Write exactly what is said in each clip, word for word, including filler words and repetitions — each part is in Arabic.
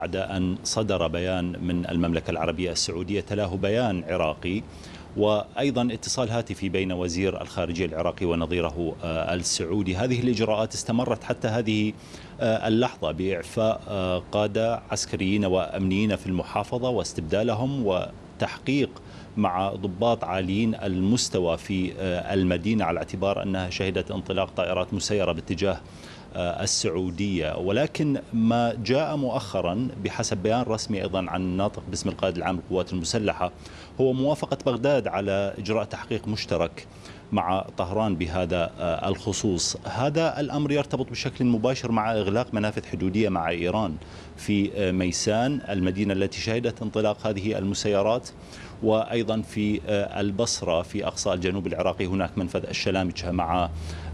بعد أن صدر بيان من المملكة العربية السعودية تلاه بيان عراقي وأيضا اتصال هاتفي بين وزير الخارجية العراقي ونظيره السعودي. هذه الإجراءات استمرت حتى هذه اللحظة بإعفاء قادة عسكريين وأمنيين في المحافظة واستبدالهم وتحقيق مع ضباط عاليين المستوى في المدينة على اعتبار أنها شهدت انطلاق طائرات مسيرة باتجاه السعودية. ولكن ما جاء مؤخرا بحسب بيان رسمي أيضا عن الناطق باسم القائد العام للقوات المسلحة هو موافقة بغداد على إجراء تحقيق مشترك مع طهران بهذا الخصوص. هذا الأمر يرتبط بشكل مباشر مع إغلاق منافذ حدودية مع إيران في ميسان المدينة التي شهدت انطلاق هذه المسيرات، وأيضا في البصرة في أقصى الجنوب العراقي هناك منفذ الشلامجة مع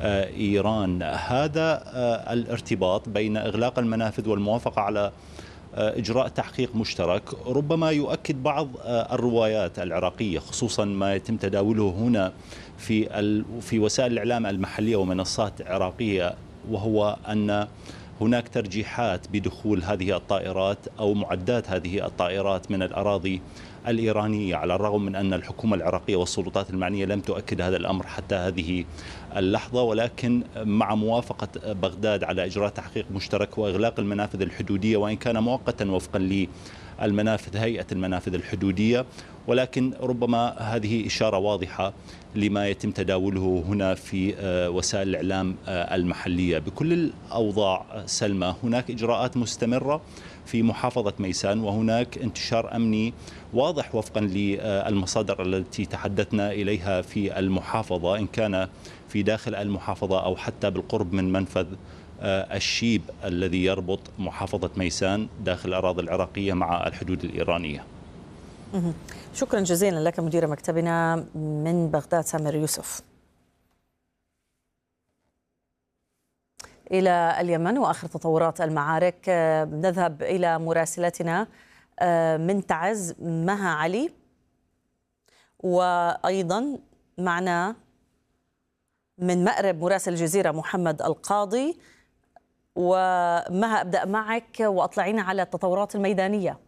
إيران. هذا الارتباط بين إغلاق المنافذ والموافقة على إجراء تحقيق مشترك ربما يؤكد بعض الروايات العراقية، خصوصا ما يتم تداوله هنا في في وسائل الإعلام المحلية ومنصات عراقية، وهو أن هناك ترجيحات بدخول هذه الطائرات أو معدات هذه الطائرات من الأراضي الإيرانية، على الرغم من أن الحكومة العراقية والسلطات المعنية لم تؤكد هذا الأمر حتى هذه اللحظة. ولكن مع موافقة بغداد على إجراء تحقيق مشترك وإغلاق المنافذ الحدودية، وإن كان مؤقتا وفقا للمنافذ هيئة المنافذ الحدودية، ولكن ربما هذه إشارة واضحة لما يتم تداوله هنا في وسائل الإعلام المحلية. بكل الأوضاع سلمى هناك إجراءات مستمرة في محافظة ميسان، وهناك انتشار أمني واضح وفقا للمصادر التي تحدثنا إليها في المحافظة، إن كان في داخل المحافظة أو حتى بالقرب من منفذ الشيب الذي يربط محافظة ميسان داخل الأراضي العراقية مع الحدود الإيرانية. شكرا جزيلا لك مدير مكتبنا من بغداد سامر يوسف. إلى اليمن وآخر تطورات المعارك نذهب إلى مراسلتنا من تعز مها علي، وأيضا معنا من مأرب مراسل الجزيرة محمد القاضي. ومها أبدأ معك وأطلعينا على التطورات الميدانية.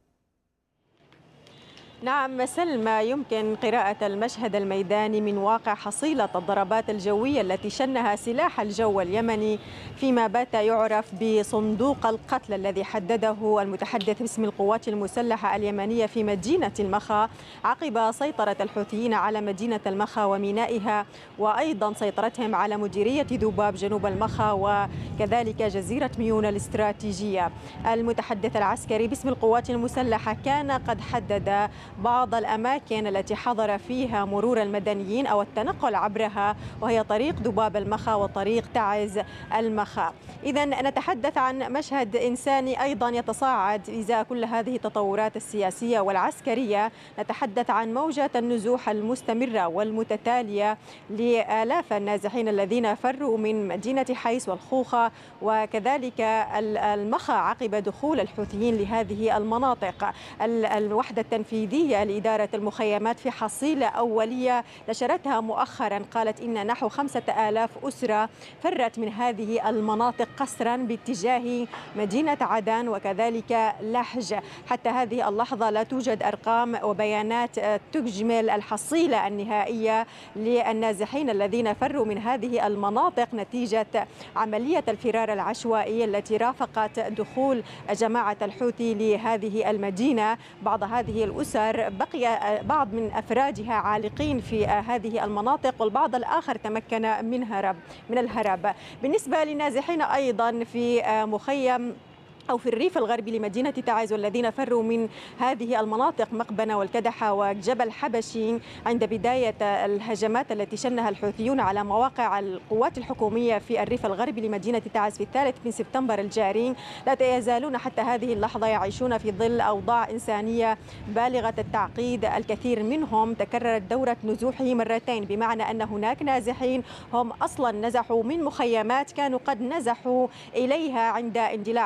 نعم سلمى، يمكن قراءة المشهد الميداني من واقع حصيلة الضربات الجوية التي شنها سلاح الجو اليمني فيما بات يعرف بصندوق القتل الذي حدده المتحدث باسم القوات المسلحة اليمنية في مدينة المخا عقب سيطرة الحوثيين على مدينة المخا ومينائها، وأيضا سيطرتهم على مديرية ذباب جنوب المخا وكذلك جزيرة ميون الاستراتيجية. المتحدث العسكري باسم القوات المسلحة كان قد حدد بعض الأماكن التي حظر فيها مرور المدنيين أو التنقل عبرها، وهي طريق ذباب المخا وطريق تعز المخا. إذا نتحدث عن مشهد إنساني أيضا يتصاعد إزاء كل هذه التطورات السياسية والعسكرية. نتحدث عن موجة النزوح المستمرة والمتتالية لآلاف النازحين الذين فروا من مدينة حيس والخوخة وكذلك المخا عقب دخول الحوثيين لهذه المناطق. الوحدة التنفيذية لإدارة المخيمات في حصيلة أولية نشرتها مؤخرا قالت إن نحو خمسة آلاف أسرة فرت من هذه المناطق قسرا باتجاه مدينة عدن وكذلك لحج. حتى هذه اللحظة لا توجد أرقام وبيانات تجمل الحصيلة النهائية للنازحين الذين فروا من هذه المناطق نتيجة عملية الفرار العشوائي التي رافقت دخول جماعة الحوثي لهذه المدينة. بعض هذه الأسر بقي بعض من أفرادها عالقين في هذه المناطق والبعض الآخر تمكن من هرب من الهرب. بالنسبة للنازحين أيضا في مخيم أو في الريف الغربي لمدينة تعز والذين فروا من هذه المناطق مقبنة والكدحة وجبل حبشي عند بداية الهجمات التي شنها الحوثيون على مواقع القوات الحكومية في الريف الغربي لمدينة تعز في الثالث من سبتمبر الجاري، لا يزالون حتى هذه اللحظة يعيشون في ظل أوضاع إنسانية بالغة التعقيد. الكثير منهم تكررت دورة نزوحه مرتين، بمعنى أن هناك نازحين هم أصلا نزحوا من مخيمات كانوا قد نزحوا إليها عند اندلاع الحرب في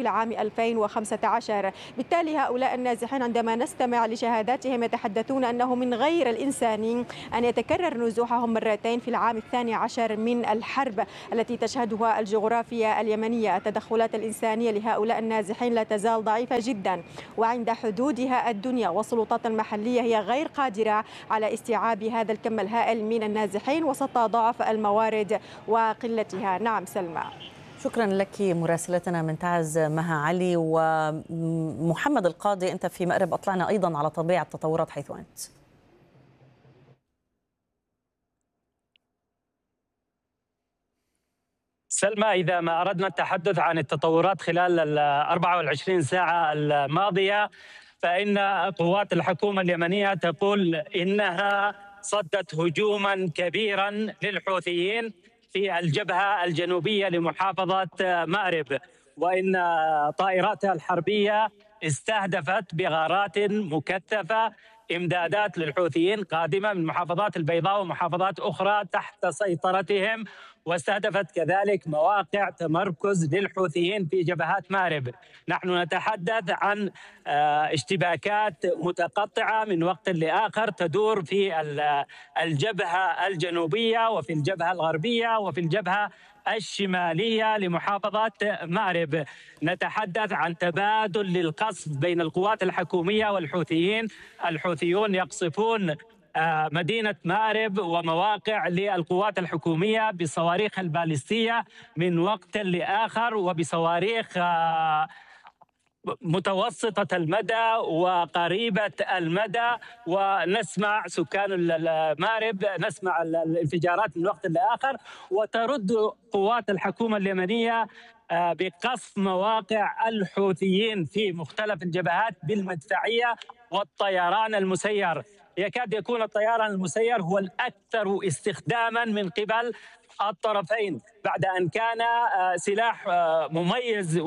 حول عام ألفين وخمسة عشر. بالتالي هؤلاء النازحين عندما نستمع لشهاداتهم يتحدثون أنه من غير الإنساني أن يتكرر نزوحهم مرتين في العام الثاني عشر من الحرب التي تشهدها الجغرافيا اليمنية. التدخلات الإنسانية لهؤلاء النازحين لا تزال ضعيفة جدا، وعند حدودها الدنيا والسلطات المحلية هي غير قادرة على استيعاب هذا الكم الهائل من النازحين وسط ضعف الموارد وقلتها. نعم سلمى. شكرا لك مراسلتنا من تعز مها علي. ومحمد القاضي، أنت في مأرب أطلعنا أيضا على طبيعة التطورات حيث أنت. سلمى، إذا ما أردنا التحدث عن التطورات خلال ال أربع وعشرين ساعة الماضية، فإن قوات الحكومة اليمنية تقول إنها صدت هجوما كبيرا للحوثيين في الجبهة الجنوبية لمحافظة مأرب، وإن طائراتها الحربية استهدفت بغارات مكثفة إمدادات للحوثيين قادمة من محافظات البيضاء ومحافظات أخرى تحت سيطرتهم، واستهدفت كذلك مواقع تمركز للحوثيين في جبهات مأرب. نحن نتحدث عن اشتباكات متقطعة من وقت لآخر تدور في الجبهة الجنوبية وفي الجبهة الغربية وفي الجبهة الشمالية لمحافظة مأرب. نتحدث عن تبادل للقصف بين القوات الحكومية والحوثيين. الحوثيون يقصفون مدينة مأرب ومواقع للقوات الحكومية بصواريخ البالستية من وقت لآخر وبصواريخ متوسطة المدى وقريبة المدى، ونسمع سكان مأرب نسمع الانفجارات من وقت لآخر. وترد قوات الحكومة اليمنية بقصف مواقع الحوثيين في مختلف الجبهات بالمدفعية والطيران المسير. يكاد يكون الطيران المسير هو الأكثر استخداما من قبل الطرفين، بعد أن كان سلاح مميز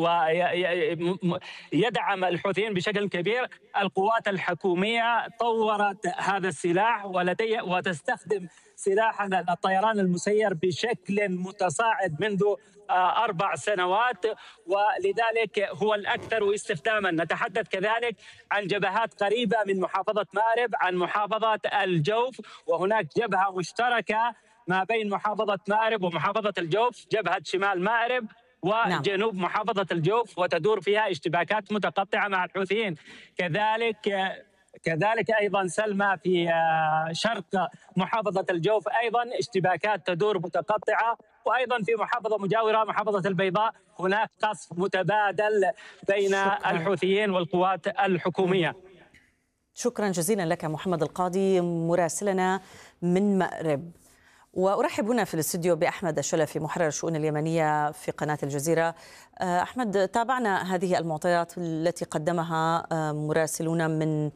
ويدعم الحوثيين بشكل كبير. القوات الحكومية طورت هذا السلاح ولدي وتستخدم سلاح الطيران المسير بشكل متصاعد منذ أربع سنوات، ولذلك هو الأكثر استخداما. نتحدث كذلك عن جبهات قريبة من محافظة مأرب، عن محافظة الجوف، وهناك جبهة مشتركة ما بين محافظة مأرب ومحافظة الجوف، جبهة شمال مأرب وجنوب نعم. محافظة الجوف، وتدور فيها اشتباكات متقطعة مع الحوثيين. كذلك كذلك أيضا سلمى في شرق محافظة الجوف أيضا اشتباكات تدور متقطعة، وأيضا في محافظة مجاورة محافظة البيضاء هناك قصف متبادل بين شكرا. الحوثيين والقوات الحكومية. شكرا جزيلا لك محمد القاضي مراسلنا من مأرب. وأرحب هنا في الاستوديو بأحمد الشلفي محرر الشؤون اليمنية في قناة الجزيرة. أحمد، تابعنا هذه المعطيات التي قدمها مراسلون من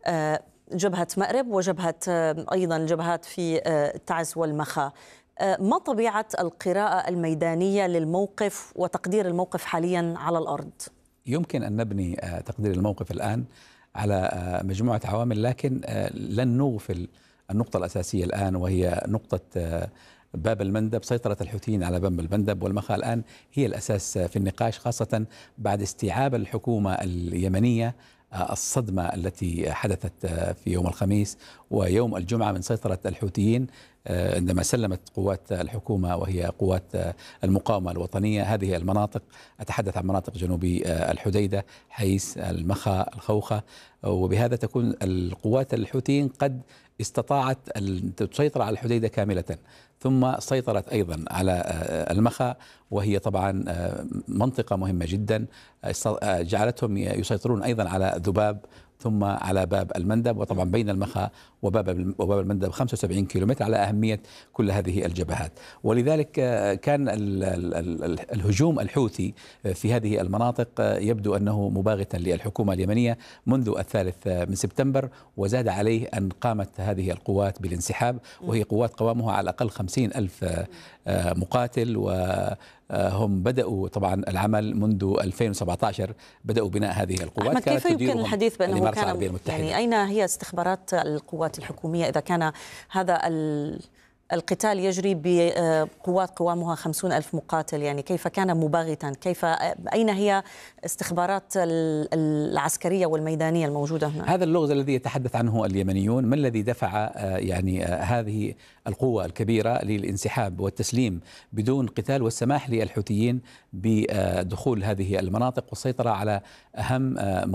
جبهة مأرب وجبهة أيضا الجبهات في تعز والمخا. ما طبيعة القراءة الميدانية للموقف وتقدير الموقف حاليا على الأرض؟ يمكن أن نبني تقدير الموقف الآن على مجموعة عوامل، لكن لن نغفل النقطة الأساسية الآن، وهي نقطة باب المندب. سيطرة الحوثيين على باب المندب والمخا الآن هي الأساس في النقاش، خاصة بعد استيعاب الحكومة اليمنية الصدمة التي حدثت في يوم الخميس ويوم الجمعة من سيطرة الحوثيين عندما سلمت قوات الحكومة وهي قوات المقاومة الوطنية هذه المناطق. أتحدث عن مناطق جنوبي الحديدة، حيس، المخا، الخوخة، وبهذا تكون القوات الحوثيين قد استطاعت أن تسيطر على الحديدة كاملة، ثم سيطرت أيضا على المخا وهي طبعا منطقة مهمة جدا، جعلتهم يسيطرون أيضا على ذباب ثم على باب المندب، وطبعا بين المخا وباب وباب المندب خمسة وسبعين كيلومتر، على أهمية كل هذه الجبهات. ولذلك كان الهجوم الحوثي في هذه المناطق يبدو أنه مباغتا للحكومة اليمنية منذ الثالث من سبتمبر، وزاد عليه أن قامت هذه القوات بالانسحاب، وهي قوات قوامها على الأقل خمسين ألف مقاتل، وهم بدأوا طبعا العمل منذ ألفين وسبعة عشر، بدأوا بناء هذه القوات. أحمد، كيف يمكن الحديث بأنه كان يعني أين هي استخبارات القوات الحكومية إذا كان هذا القتال يجري بقوات قوامها خمسون ألف مقاتل، يعني كيف كان مباغتا؟ كيف أين هي استخبارات العسكرية والميدانية الموجودة هنا؟ هذا اللغز الذي يتحدث عنه اليمنيون. ما الذي دفع يعني هذه القوة الكبيرة للانسحاب والتسليم بدون قتال والسماح للحوثيين بدخول هذه المناطق والسيطرة على أهم